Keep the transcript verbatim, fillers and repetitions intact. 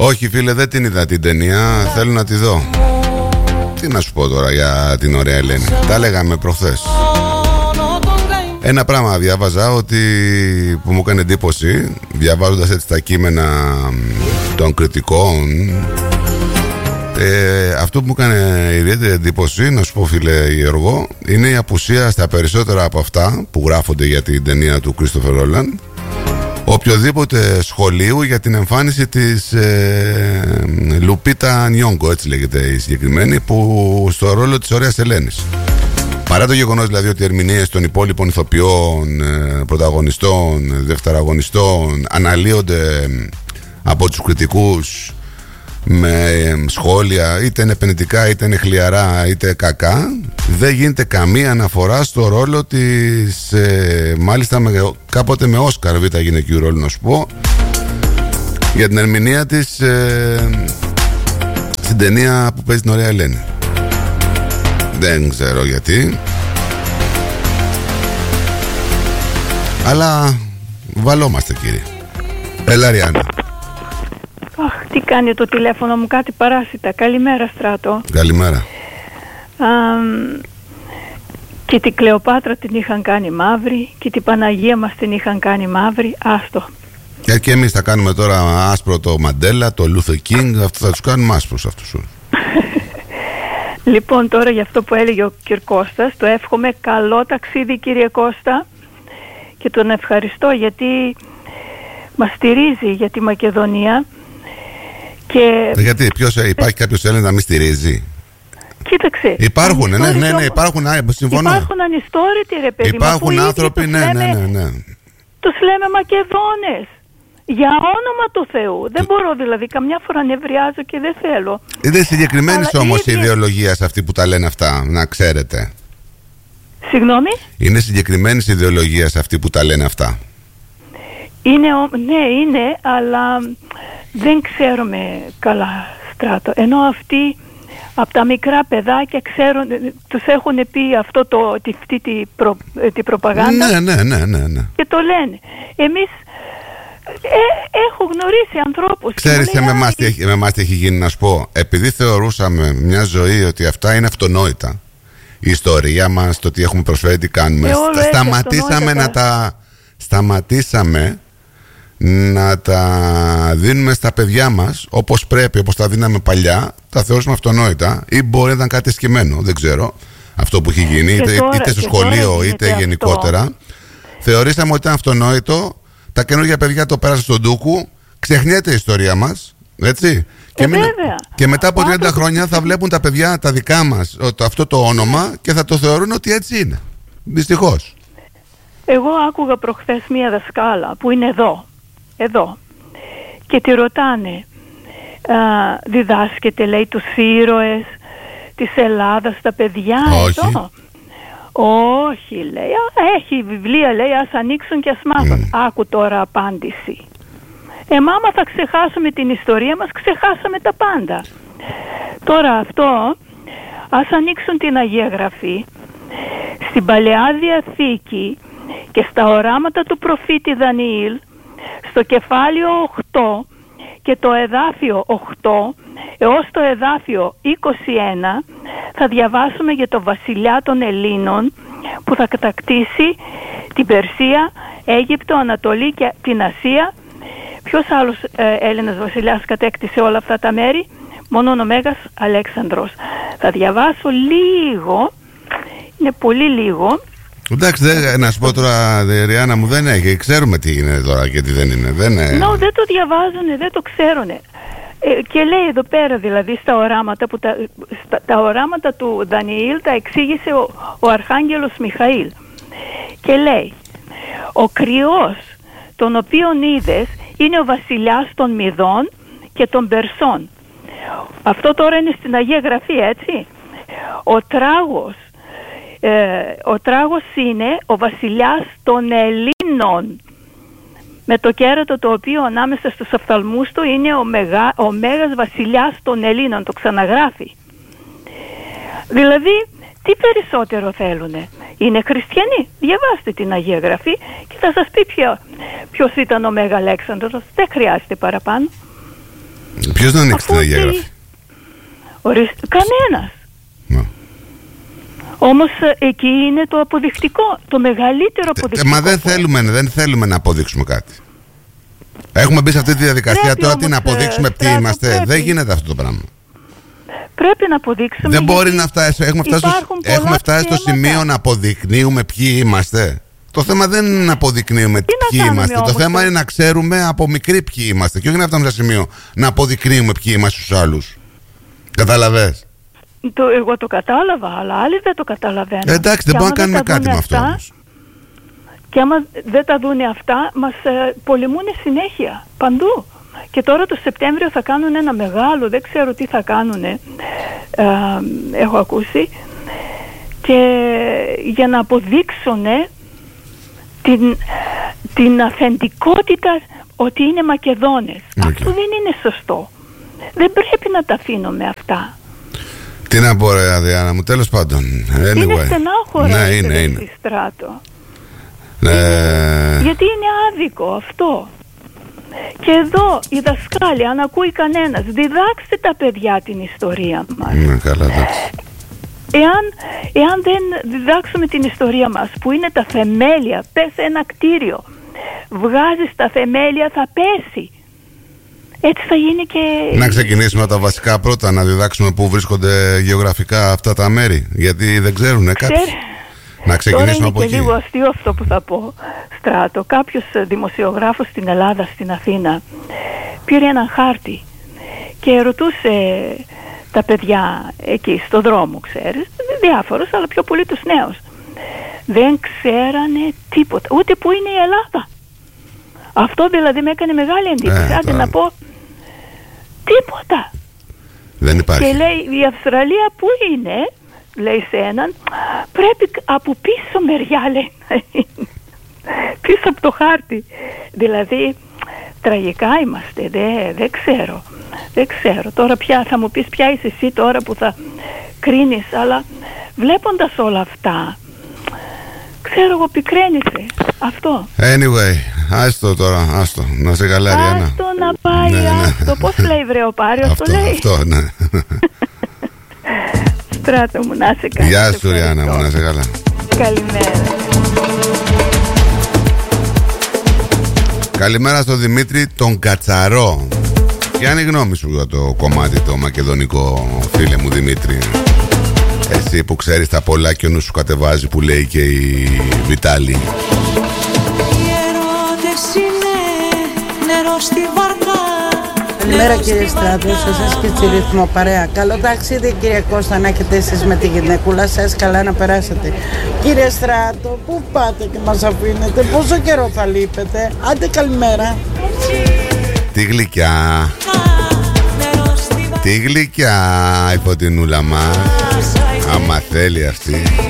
Όχι φίλε, δεν την είδα την ταινία, θέλω να τη δω. Τι να σου πω τώρα για την ωραία Ελένη. Τα λέγαμε προχθές. Ένα πράγμα διάβαζα ότι που μου έκανε εντύπωση, διαβάζοντας έτσι τα κείμενα των κριτικών, ε, αυτό που μου έκανε ιδιαίτερη εντύπωση, να σου πω φίλε Γιώργο, είναι η απουσία στα περισσότερα από αυτά που γράφονται για την ταινία του Κρίστοφερ Νόλαν οποιοδήποτε σχολείου για την εμφάνιση της ε, Λουπίτα Νιόγκο, έτσι λέγεται η συγκεκριμένη, που στο ρόλο της ωραίας Ελένης. Παρά το γεγονός δηλαδή ότι οι ερμηνείες των υπόλοιπων ηθοποιών, ε, πρωταγωνιστών, δευτεραγωνιστών αναλύονται από τους κριτικούς με σχόλια, είτε είναι επενδυτικά, είτε είναι χλιαρά, είτε κακά, δεν γίνεται καμία αναφορά στο ρόλο της, ε, μάλιστα με, κάποτε με Όσκαρ β' γυναικείου ρόλου, να σου πω, για την ερμηνεία της ε, στην ταινία που παίζει την ωραία Ελένη. Δεν ξέρω γιατί, αλλά βαλόμαστε κύριε. Έλα Ριάννα. Αχ, τι κάνει το τηλέφωνο μου, κάτι παράσιτα. Καλημέρα Στράτο. Καλημέρα. Α, και την Κλεοπάτρα την είχαν κάνει μαύρη και την Παναγία μας την είχαν κάνει μαύρη. Άστο. Και, και εμείς θα κάνουμε τώρα άσπρο το Μαντέλα, το Λούθε Κίνγκ, αυτό θα τους κάνουμε άσπρος αυτούς. Λοιπόν, τώρα για αυτό που έλεγε ο κ. Κώστας, το εύχομαι καλό ταξίδι κύριε Κώστα και τον ευχαριστώ γιατί μας στηρίζει για τη Μακεδονία. Και... Γιατί, ποιος, υπάρχει κάποιος Έλληνας να μην στηρίζει? Κοίταξε. Υπάρχουν, ναι, ναι, ναι, υπάρχουν, α, συμφωνώ. Υπάρχουν ανιστόρητοι ρε παιδί. Υπάρχουν άνθρωποι, ναι, ναι, ναι, ναι. Τους λέμε Μακεδόνες. Για όνομα του Θεού. Δεν μπορώ δηλαδή, καμιά φορά νευριάζω και δεν θέλω. Είναι συγκεκριμένη όμως η ιδεολογία σε αυτή που τα λένε αυτά, να ξέρετε. Συγγνώμη? Είναι συγκεκριμένη ιδεολογία σε αυτή που τα λένε αυτά. Είναι, ναι, είναι, αλλά δεν ξέρουμε καλά Στράτο. Ενώ αυτοί από τα μικρά παιδάκια ξέρουν, τους έχουν πει αυτό το, τη, τη, τη, προ, τη προπαγάνδα. Ναι, ναι, ναι, ναι, ναι. Και το λένε. Εμείς ε, έχω γνωρίσει ανθρώπους. Ξέρεις με εμάς τι έχει, τι έχει γίνει, να σου πω. Επειδή θεωρούσαμε μια ζωή ότι αυτά είναι αυτονόητα, η ιστορία μας, το τι έχουμε προσφέρει, τι κάνουμε, ε, στα, σταματήσαμε να τα σταματήσαμε να τα δίνουμε στα παιδιά μας όπως πρέπει, όπως τα δίναμε παλιά. Τα θεωρούσαμε αυτονόητα, ή μπορεί να ήταν κάτι σκεμμένο, δεν ξέρω, αυτό που έχει γίνει, είτε, τώρα, είτε στο σχολείο είτε γενικότερα αυτό. Θεωρήσαμε ότι ήταν αυτονόητο. Τα καινούργια παιδιά το πέρασαν στον ντούκου, ξεχνιέται η ιστορία μας, έτσι. Και, ε, με, και μετά από τριάντα χρόνια θα βλέπουν τα παιδιά τα δικά μας το, αυτό το όνομα και θα το θεωρούν ότι έτσι είναι. Δυστυχώς. Εγώ άκουγα προχθές μία δασκάλα που είναι εδώ, εδώ, και τη ρωτάνε, α, διδάσκεται λέει τους ήρωες της Ελλάδας στα παιδιά? Όχι. Εδώ? Όχι, λέει, έχει βιβλία, λέει, ας ανοίξουν και ας μάθουν. Mm. Άκου τώρα απάντηση. Ε, μάμα, θα ξεχάσουμε την ιστορία μας, ξεχάσαμε τα πάντα. Τώρα αυτό, ας ανοίξουν την Αγία Γραφή, στην Παλαιά Διαθήκη και στα οράματα του προφήτη Δανιήλ, στο κεφάλαιο οκτώ και το εδάφιο οκτώ έως το εδάφιο είκοσι ένα θα διαβάσουμε για το βασιλιά των Ελλήνων που θα κατακτήσει την Περσία, Αίγυπτο, Ανατολή και την Ασία. Ποιος άλλος ε, Έλληνας βασιλιάς κατέκτησε όλα αυτά τα μέρη? Μόνο ο Μέγας Αλέξανδρος. Θα διαβάσω λίγο, είναι πολύ λίγο. Εντάξει, δε, να σου πω τώρα, δε, Ριάννα μου, δεν έχει. Ξέρουμε τι είναι τώρα και τι δεν είναι. Δεν, είναι. No, δεν το διαβάζουν, δεν το ξέρουν. Ε, και λέει εδώ πέρα δηλαδή στα οράματα, που τα, στα, τα οράματα του Δανιήλ τα εξήγησε ο, ο Αρχάγγελος Μιχαήλ. Και λέει, ο κρυός τον οποίον είδες είναι ο βασιλιάς των Μηδών και των Περσών. Αυτό τώρα είναι στην Αγία Γραφή, έτσι. Ο τράγος Ε, ο τράγος είναι ο βασιλιάς των Ελλήνων, με το κέρατο το οποίο ανάμεσα στους οφθαλμούς του είναι ο, μεγα, ο μέγας βασιλιάς των Ελλήνων. Το ξαναγράφει. Δηλαδή τι περισσότερο θέλουνε? Είναι χριστιανοί? Διαβάστε την Αγία Γραφή και θα σας πει ποιο, ποιος ήταν ο Μέγα Αλέξανδρος. Δεν χρειάζεται παραπάνω. Ποιος να ανοίξει την Αγία Γραφή? Ορίστε, κανένας. Ναι. Όμως εκεί είναι το αποδεικτικό, το μεγαλύτερο αποδεικτικό. Μα δεν θέλουμε, δεν θέλουμε να αποδείξουμε κάτι. Έχουμε μπει σε αυτή τη διαδικασία πρέπει τώρα όμως, τι να αποδείξουμε ποιοι είμαστε. πρέπει. Δεν γίνεται αυτό το πράγμα. Πρέπει να αποδείξουμε. Δεν μπορεί να φτάσει. Έχουμε φτάσει, στο, έχουμε φτάσει στο σημείο να αποδεικνύουμε ποιοι είμαστε. Το θέμα δεν είναι να αποδεικνύουμε τι ποιοι να είμαστε. όμως, το θέμα το... είναι να ξέρουμε από μικροί ποιοι είμαστε. Και όχι να φτάνουμε σε σημείο να αποδεικνύουμε ποιοι είμαστε στους άλλους. Καταλαβες? Το, εγώ το κατάλαβα, αλλά άλλοι δεν το καταλαβαίνουν. Ε, εντάξει, δεν μπορούμε να κάνουμε κάτι με αυτό όμως. Και άμα δεν τα δούνε αυτά, μας ε, πολεμούν συνέχεια, παντού. Και τώρα το Σεπτέμβριο θα κάνουν ένα μεγάλο, δεν ξέρω τι θα κάνουν, ε, ε, έχω ακούσει, και για να αποδείξουν την, την αυθεντικότητα ότι είναι Μακεδόνες. Okay. Αυτό δεν είναι σωστό. Δεν πρέπει να τα αφήνουμε αυτά. Τι να πω ρε Αδριάννα μου, τέλος πάντων. Anyway. Είναι στενάχωρα, ναι, είναι, είναι. Στράτο. Ναι. Είναι, γιατί είναι άδικο αυτό. Και εδώ οι δασκάλοι, αν ακούει κανένας, διδάξτε τα παιδιά την ιστορία μας. Ναι, καλά, εντάξει. Εάν, εάν δεν διδάξουμε την ιστορία μας, που είναι τα θεμέλια, πες ένα κτίριο, βγάζεις τα θεμέλια, θα πέσει. Έτσι θα γίνει και... Να ξεκινήσουμε τα βασικά πρώτα, να διδάξουμε πού βρίσκονται γεωγραφικά αυτά τα μέρη, γιατί δεν ξέρουν ε, κάποιοι. Ξέρε... Να ξεκινήσουμε από εκεί. Τώρα είναι και λίγο αστείο αυτό που θα πω, Στράτο. Κάποιος δημοσιογράφος στην Ελλάδα, στην Αθήνα, πήρε έναν χάρτη και ρωτούσε τα παιδιά εκεί στο δρόμο, ξέρεις, διάφορους, αλλά πιο πολύ τους νέους. Δεν ξέρανε τίποτα, ούτε που είναι η Ελλάδα. Αυτό δηλαδή με έκανε μεγάλη εντύπωση. Ε, Άντε να πω, τίποτα. Δεν υπάρχει. Και λέει, η Αυστραλία που είναι, λέει σε έναν, πρέπει από πίσω μεριά, λέει, πίσω από το χάρτη. Δηλαδή, τραγικά είμαστε, δεν δε ξέρω. Δεν ξέρω. Τώρα πια θα μου πεις ποια είσαι εσύ τώρα που θα κρίνεις, αλλά βλέποντας όλα αυτά, ξέρω εγώ, πικραίνεσαι. Αυτό. Anyway, άστο τώρα, άστο. Να σε καλά, Ριάννα. Άστο να πάει, ναι, άστο. Ναι. Πώς λέει βρεοπάριος, αυτό, το λέει. Αυτό, ναι. Στράτο μου, να σε καλά. Γεια σου, Ριάννα μου, να σε καλά. Καλημέρα. Καλημέρα στον Δημήτρη τον Κατσαρό. Ποια είναι η γνώμη σου για το κομμάτι το μακεδονικό, φίλε μου Δημήτρη? Εσύ που ξέρεις τα πολλά και ο νους σου κατεβάζει, που λέει και η Βιτάλη. Οι ερώτες είναι νερό στη βάρκα. Καλημέρα κύριε Στράτο, σε εσάς και στη Ρυθμό παρέα. Καλό ταξίδι κύριε Κώστα, να έχετε εσείς με τη γυναικούλα σας, καλά να περάσετε. Κύριε Στράτο, πού πάτε και μας αφήνετε, πόσο καιρό θα λείπετε? Άντε καλημέρα. Τι γλυκιά, τι γλυκιά η Φωτεινούλα μας, άμα θέλει αυτή.